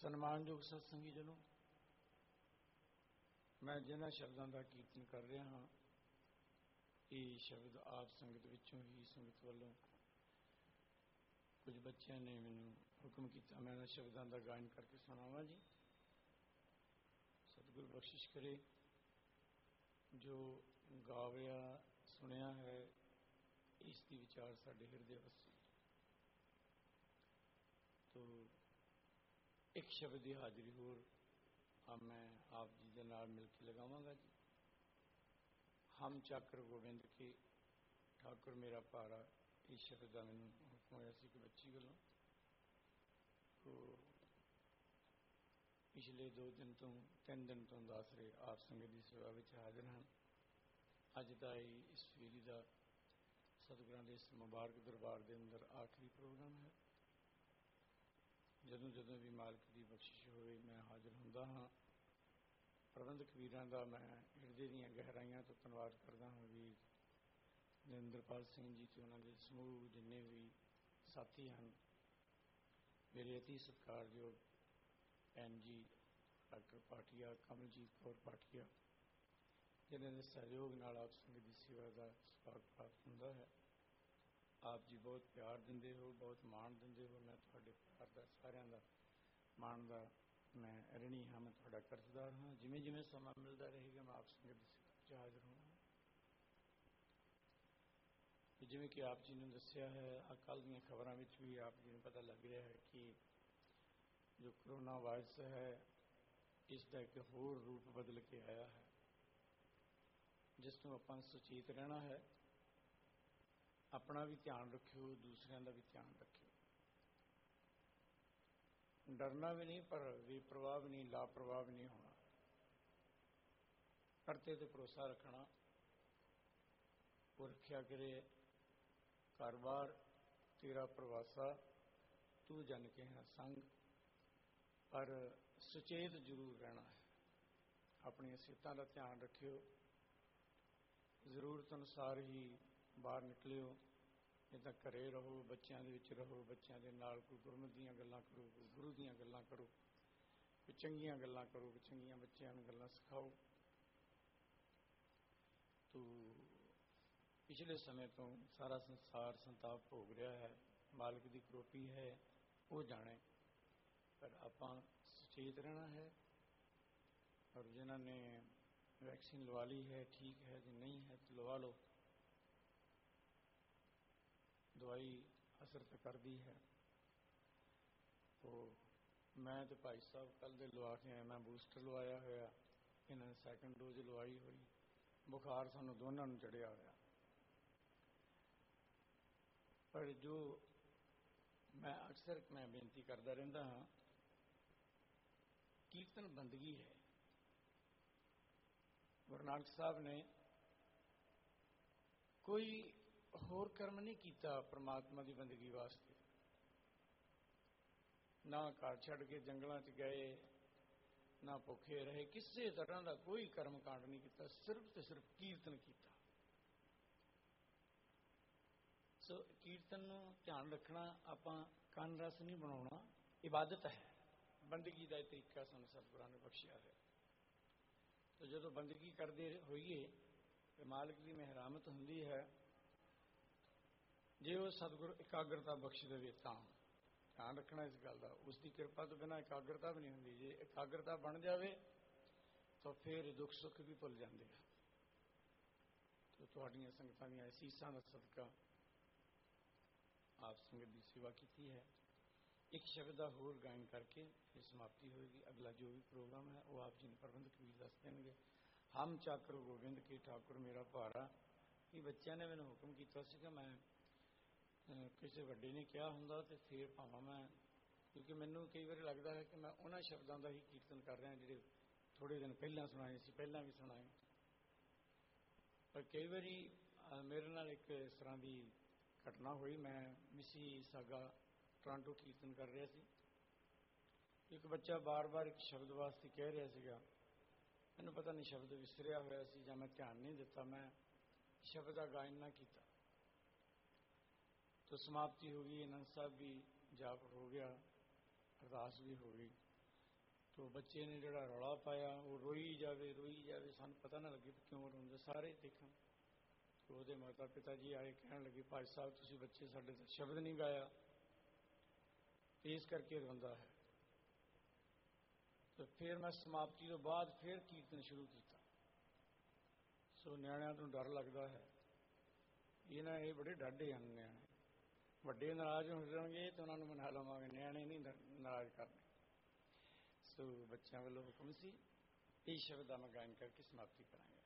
ਸਨਮਾਨਯੋਗ ਸਤਸੰਗੀ ਜਨੋ, मैं जिन्हां शब्दों का कीर्तन कर रहा हाँ, ये शब्द आप संगत विचों ही संगत वालों कुछ बच्चों ने मैनू हुक्म किया मैं इन्हां शब्दों का गायन करके सुनावा जी। सतगुरु बख्शिश करे जो गाविया सुनिया है इसकी विचार साडे हिरदे वसे। तो एक शब्द की हाजिरी होर अब मैं आप जी के नाल मिल के लगावांगा जी। हम चाकर गोबिंद के ठाकुर मेरा पारा, इस शब्द का मैनू हुक्म होया सी कि बच्ची वालों। तो पिछले 2 दिन तो 3 दिन तो दासरे आप संगत की सेवा में हाजिर हैं। अज का इस फेरी का सतगुरां दे इस मुबारक दरबार के अंदर आखिरी प्रोग्राम है। जदों जदों भी मालिक की बख्शिश होए मैं हाजिर हुंदा हाँ। प्रबंधक वीरां दा मैं हिरदे दीआं गहराइयां तो धन्नवाद करदा हाँ। वीर नरेंद्रपाल सिंह जी ते उन्हां दे समूह जिन्ने भी साथी हैं, मेरे अति सत्कारयोग भैन जी डॉक्टर पाटिया, कमलजीत कौर पाटिया, जिन्हां दे सहयोग नाल आप संगत की सेवा का सत्कार प्राप्त हुंदा है। आप जी बहुत प्यार दिंदे हो, बहुत मान दिंदे हो। मैं तुहाडे प्यार का सारिआं दा मान का मैं ऋणी हाँ, मैं तुहाडा कर्जदार हाँ। जिमें जिमें समा मिलता रहेगा मैं आप संगत की सेवा च हाजिर होवांगा। जिमें कि आप जी ने दस्सिया है, कल दी खबरों में भी आप जी ने पता लग रहा है कि जो कोरोना वायरस है इसका एक होर रूप बदल के आया है, जिसनों आपां सुचेत रहना है। अपना भी ध्यान रखियो, दूसरों का भी ध्यान रखियो। डरना भी नहीं पर बेप्रवाह भी नहीं, लापरवाह भी नहीं होना। करते तो भरोसा रखना। वो रखिया करे घर बार तेरा प्रवासा तू जन के है संग, पर सुचेत जरूर रहना है। अपनी सेहत का ध्यान रखियो, जरूरत अनुसार ही बाहर निकलियो। नहीं तो घरे रहो, बच्चों के रहो, बच्चों के नाल कोई गुरमत दीयां गल्लां करो, कोई गुरु दीयां गल्लां करो, कोई चंगियां गल्लां करो, कोई चंगियां बच्चों नूं गल्लां सिखाओ। तो पिछले समय तो सारा संसार संताप भोग रहा है, मालिक की करोपी है वो जाने, पर आपां सचेत रहना है। और जिन्होंने वैक्सीन लवा ली है ठीक है, जो नहीं है तो लवा लो। दवाई असर तो कर दी है। तो मैं तो भाई साहब कल दे लवा के आया, मैं बूस्टर लवाया होया, इन्होंने सैकेंड डोज लवाई हुई। बुखार सानू दोनों नूं चढ़िया होया। पर जो मैं अक्सर मैं बेनती करता रहता हाँ, कीर्तन बंदगी है। गुरु नानक साहब ने कोई होर कर्म नहीं किया परमात्मा की बंदगी वास्ते। ना घर छड़ के जंगलों च गए, ना भुखे रहे, किसी तरह का कोई कर्म कांड नहीं किया, सिर्फ तो सिर्फ कीर्तन किया। सो कीर्तन नूं ध्यान रखना, आपां कान रस नहीं बनाना, इबादत है। बंदगी का तरीका सानूं सतगुरां ने बख्शिया है। तो जो बंदगी करते होइए तो मालिक की मेहरामत हुंदी है। जे वो सतगुरु एकाग्रता बख्श देवे तां ध्यान रखना इस गल का। उसकी कृपा तो बिना एकाग्रता भी नहीं होंगी। जे एकाग्रता बन जाए तो फिर दुख सुख भी भुल जाते हैं। तो तुहाड़ियां संगतां दीयां असीसां दा सदका आप संगत की सेवा की है। एक शब्द का होर गायन करके फिर समाप्ति होगी। अगला जो भी प्रोग्राम है वो आप जी ने प्रबंधक भी दस देंगे। हम चाकर गोबिंद के ठाकुर मेरा भारा, ये बच्चों ने मैंने हुक्म किया सी कि मैं किसी वड्डे ने कहा होंदा तो फिर भावां मैं, क्योंकि मैनू कई बार लगता है कि मैं उन्होंने शब्दों का ही कीर्तन कर रहा जिहड़े थोड़े दिन पहला सुनाए सी, पहला भी सुनाए। पर कई बार मेरे नाल एक इस तरह की घटना हुई। मैं मिसी सागा टोरंटो कीर्तन कर रहा सी। एक बच्चा बार बार एक शब्द वास्ते कह रहा सीगा, मैनू पता नहीं शब्द विसरिया होया सी जां मैं ध्यान नहीं दिता, मैं शब्द का गायन ना किया। तो समाप्ति हो गई, आनंद साहब भी जाप हो गया, अरदास भी हो गई। तो बच्चे ने जोड़ा रौला पाया, वो रोई जाए सानू पता ना लगे क्यों रोंदे, सारे देखन। तो वो माता पिता जी आए, कहन लगे भाई साहब तुसीं बच्चे साडे दा शब्द नहीं गाया, इस करके रोंदा है। तो फिर मैं समाप्ति तो बाद फिर कीर्तन शुरू किया। सो नियाणिਆਂ ਨੂੰ डर लगता है, इन्हें ये बड़े डाढे हैं नियाणे, ਵੱਡੇ नाराज हो जाएंगे तो उन्होंने मना लवांगे, नियाणे नहीं नाराज करने। सो बच्चों वालों हुक्म सी, ये शब्द मैं गायन करके समाप्ति करांगे।